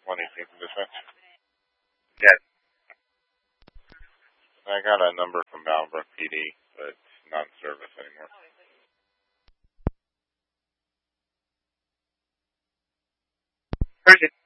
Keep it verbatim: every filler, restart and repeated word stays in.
one eighteen from dispatch. Yes. I got a number from Boundbrook P D, but it's not in service anymore. Where's it?